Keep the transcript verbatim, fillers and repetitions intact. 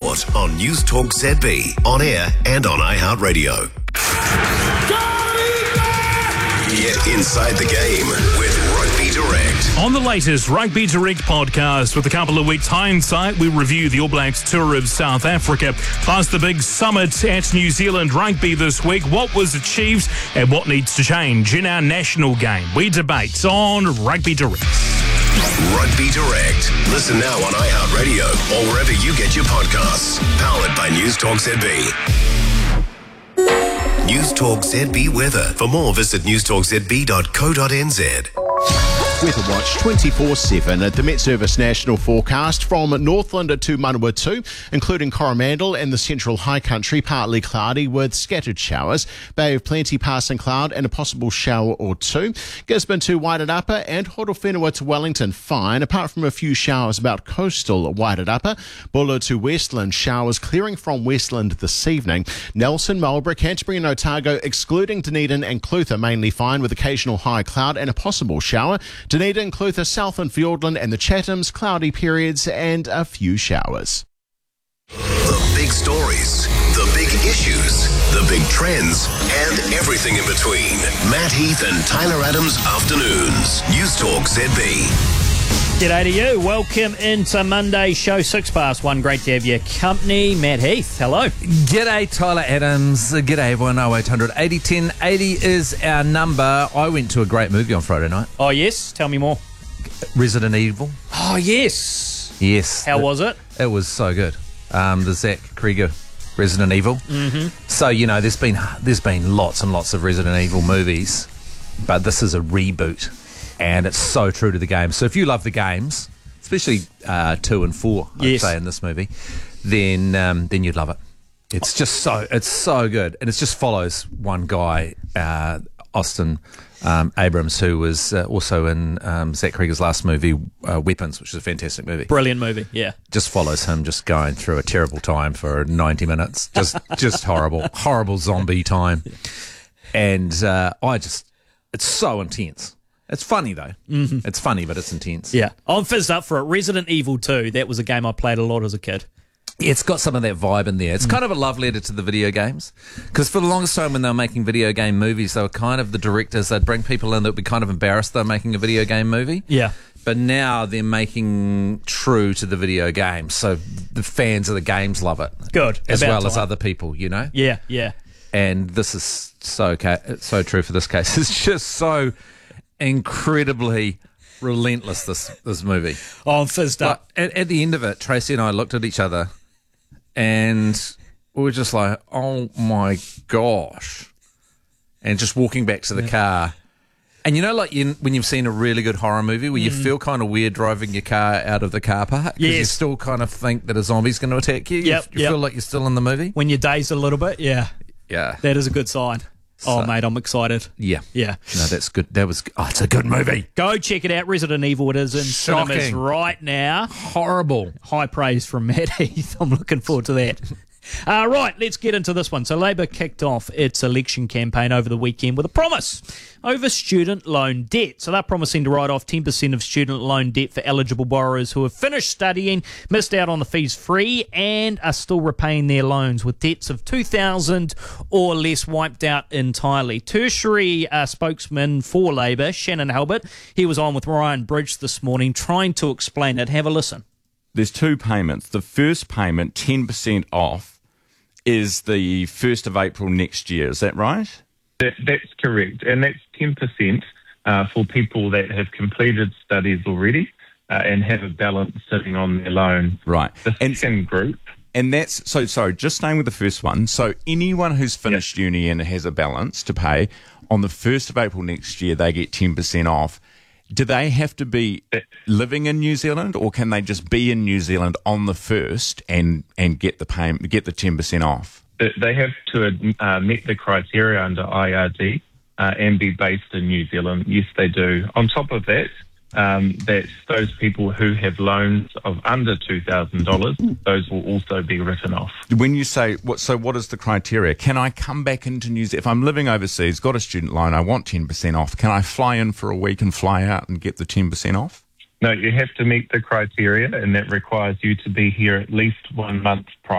Sport on News Talk Z B, on air and on iHeartRadio. Get inside the game with Rugby Direct. On the latest Rugby Direct podcast, with a couple of weeks' hindsight, we review the All Blacks tour of South Africa, plus the big summit at New Zealand Rugby this week, what was achieved and what needs to change in our national game. We debate on Rugby Direct. Rugby Direct. Listen now on iHeartRadio or wherever you get your podcasts. Powered by News Talk Z B. News Talk Z B weather. For more, visit news talk z b dot co dot n z. Weather Watch twenty-four seven at the Met Service National Forecast from Northland to Manawatu, including Coromandel and the central high country, partly cloudy with scattered showers. Bay of Plenty passing cloud and a possible shower or two. Gisborne to Wairarapa and Horowhenua to Wellington fine, apart from a few showers about coastal Wairarapa. Buller to Westland, showers clearing from Westland this evening. Nelson, Marlborough, Canterbury and Otago, excluding Dunedin and Clutha, mainly fine with occasional high cloud and a possible shower. Dunedin, Clutha, South and Fiordland and the Chathams, cloudy periods and a few showers. The big stories, the big issues, the big trends, and everything in between. Matt Heath and Tyler Adams Afternoons. News Talk Z B. G'day to you. Welcome into Monday show, six past one. Great to have your company. Matt Heath, hello. G'day, Tyler Adams. G'day, everyone. oh eight hundred eighty ten eighty is our number. I went to a great movie on Friday night. Oh, yes? Tell me more. Resident Evil. Oh, yes. Yes. How it, was it? It was so good. Um, the Zach Krieger Resident Evil. Mm-hmm. So, you know, there's been there's been lots and lots of Resident Evil movies, but this is a reboot. And it's so true to the game. So if you love the games, especially uh, two and four, I'd yes. say in this movie, then um, then you'd love it. It's just so it's so good, and it just follows one guy, uh, Austin um, Abrams, who was uh, also in um, Zach Krieger's last movie, uh, Weapons, which is a fantastic movie. Brilliant movie, yeah. Just follows him just going through a terrible time for ninety minutes, just just horrible, horrible zombie time, and uh, I just it's so intense. It's funny, though. Mm-hmm. It's funny, but it's intense. Yeah. I'm fizzed up for it. Resident Evil two, that was a game I played a lot as a kid. Yeah, it's got some of that vibe in there. It's mm. kind of a love letter to the video games. Because for the longest time when they were making video game movies, they were kind of the directors, they'd bring people in that would be kind of embarrassed they're making a video game movie. Yeah. But now they're making true to the video game. So the fans of the games love it. Good. As About well time. as other people, you know? Yeah, yeah. And this is so, ca- so true for this case. It's just so incredibly relentless, this this movie. Oh, I'm fizzed up. At, at the end of it, Tracy and I looked at each other and we were just like, oh my gosh. And just walking back to the yeah. car. And you know, like you, when you've seen a really good horror movie where mm. you feel kind of weird driving your car out of the car park because yes. you still kind of think that a zombie's going to attack you. Yep, you you yep. feel like you're still in the movie. When you're dazed a little bit, yeah. Yeah. That is a good sign. Oh, so, mate, I'm excited. Yeah. Yeah. No, that's good. That was, oh, it's a good movie. Go check it out. Resident Evil. It is in Shocking. cinemas right now. Horrible. High praise from Matt Heath. I'm looking forward to that. Uh, right, let's get into this one. So Labor kicked off its election campaign over the weekend with a promise over student loan debt. So they're promising to write off ten percent of student loan debt for eligible borrowers who have finished studying, missed out on the fees free, and are still repaying their loans with debts of two thousand dollars or less wiped out entirely. Tertiary uh, spokesman for Labor, Shannon Halbert, he was on with Ryan Bridge this morning trying to explain it. Have a listen. There's two payments. The first payment, ten percent off, is the first of April next year. Is that right? That, that's correct. And that's ten percent uh, for people that have completed studies already uh, and have a balance sitting on their loan. Right. The second and, group. And that's, so sorry, just staying with the first one. So anyone who's finished yep. uni and has a balance to pay, on the first of April next year, they get ten percent off. Do they have to be living in New Zealand, or can they just be in New Zealand on the first and, and get the pay, get the ten percent off? They have to uh, meet the criteria under I R D uh, and be based in New Zealand. Yes, they do. On top of that, um, that's those people who have loans of under two thousand dollars, those will also be written off. When you say, what, so what is the criteria? Can I come back into New Zealand? If I'm living overseas, got a student loan, I want ten percent off, can I fly in for a week and fly out and get the ten percent off? No, you have to meet the criteria, and that requires you to be here at least one month prior.